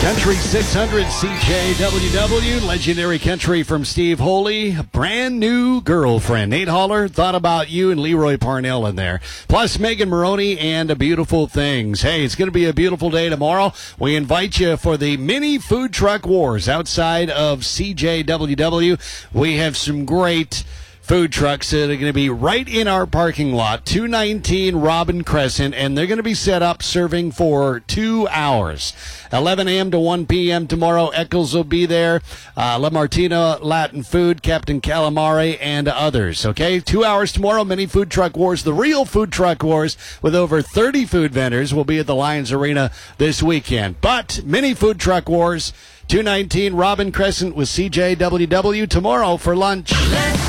Country 600 CJWW, legendary country from Steve Holy, brand new girlfriend. Nate Haller, Thought About You, and Leroy Parnell in there. Plus Megan Maroney and Beautiful Things. Hey, it's going to be a beautiful day tomorrow. We invite you for the mini food truck wars outside of CJWW. We have some great food trucks that are going to be right in our parking lot, 219 Robin Crescent, and they're going to be set up serving for 2 hours. 11 a.m. to 1 p.m. tomorrow. Eccles will be there. La Martina Latin Food, Captain Calamari, and others. Okay, 2 hours tomorrow. Mini Food Truck Wars, the real Food Truck Wars, with over 30 food vendors will be at the Lions Arena this weekend. But Mini Food Truck Wars, 219 Robin Crescent with CJWW tomorrow for lunch. Let's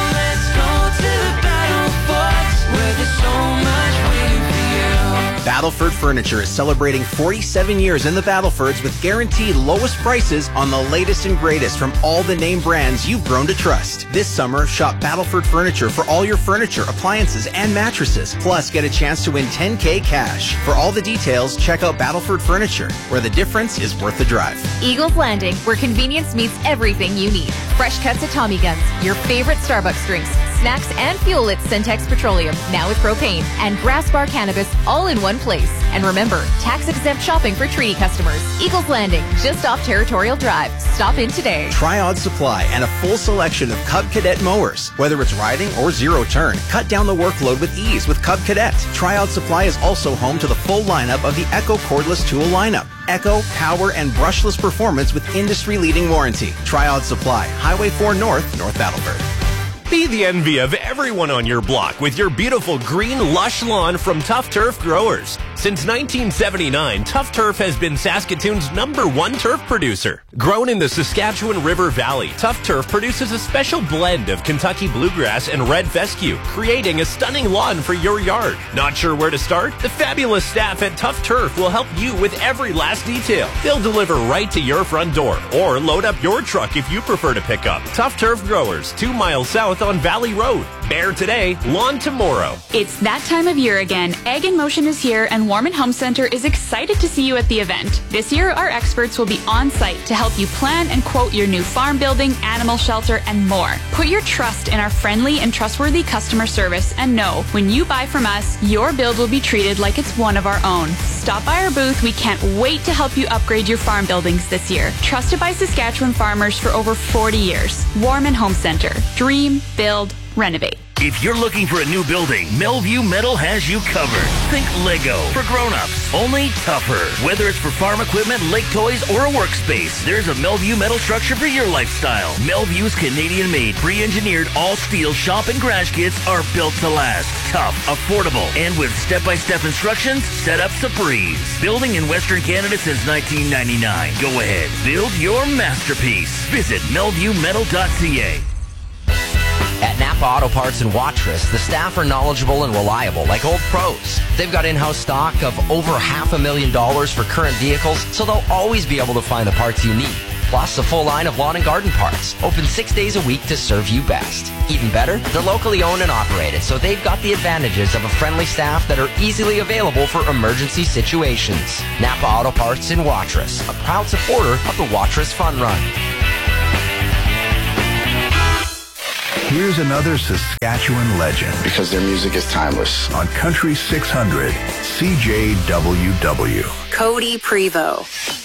go to the battle forts where there's so much waiting for you. Battleford Furniture is celebrating 47 years in the Battlefords with guaranteed lowest prices on the latest and greatest from all the name brands you've grown to trust. This summer, shop Battleford Furniture for all your furniture, appliances, and mattresses. Plus, get a chance to win $10K cash. For all the details, check out Battleford Furniture, where the difference is worth the drive. Eagles Landing, where convenience meets everything you need. Fresh cuts at Tommy Guns, your favorite Starbucks drinks, snacks, and fuel at Syntex Petroleum, now with propane, and Grass Bar Cannabis, all in one place. And remember, tax-exempt shopping for Treaty customers. Eagles Landing, just off Territorial Drive. Stop in today. Triod Supply and a full selection of Cub Cadet mowers. Whether it's riding or zero turn, cut down the workload with ease with Cub Cadet. Triod Supply is also home to the full lineup of the Echo cordless tool lineup. Echo, power, and brushless performance with industry-leading warranty. Triod Supply, Highway 4 North, North Battleford. Be the envy of everyone on your block with your beautiful green, lush lawn from Tough Turf Growers. Since 1979, Tough Turf has been Saskatoon's #1 turf producer. Grown in the Saskatchewan River Valley, Tough Turf produces a special blend of Kentucky bluegrass and red fescue, creating a stunning lawn for your yard. Not sure where to start? The fabulous staff at Tough Turf will help you with every last detail. They'll deliver right to your front door or load up your truck if you prefer to pick up. Tough Turf Growers, 2 miles south on Valley Road. Bear today, lawn tomorrow. It's that time of year again. Egg in Motion is here, and Warman Home Center is excited to see you at the event. This year, our experts will be on site to help you plan and quote your new farm building, animal shelter, and more. Put your trust in our friendly and trustworthy customer service, and know when you buy from us, your build will be treated like it's one of our own. Stop by our booth. We can't wait to help you upgrade your farm buildings this year. Trusted by Saskatchewan farmers for over 40 years. Warman Home Center. Dream, build, renovate. If you're looking for a new building, Melview Metal has you covered. Think Lego for grown-ups, only tougher. Whether it's for farm equipment, lake toys, or a workspace, there's a Melview Metal structure for your lifestyle. Melview's Canadian-made, pre-engineered, all-steel shop and garage kits are built to last. Tough, affordable, and with step-by-step instructions, setup's a breeze. Building in Western Canada since 1999. Go ahead, build your masterpiece. Visit melviewmetal.ca. At Napa Auto Parts in Watrous, the staff are knowledgeable and reliable like old pros. They've got in-house stock of over $500,000 for current vehicles, so they'll always be able to find the parts you need. Plus, a full line of lawn and garden parts, open 6 days a week to serve you best. Even better, they're locally owned and operated, so they've got the advantages of a friendly staff that are easily available for emergency situations. Napa Auto Parts in Watrous, a proud supporter of the Watrous Fun Run. Here's another Saskatchewan legend. Because their music is timeless. On Country 600, CJWW. Cody Prevost.